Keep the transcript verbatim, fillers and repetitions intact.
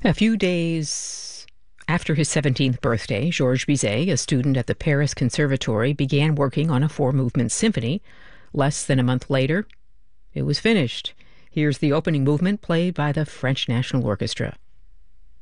A few days after his seventeenth birthday, Georges Bizet, a student at the Paris Conservatory, began working on a four-movement symphony. Less than a month later, it was finished. Here's the opening movement played by the French National Orchestra.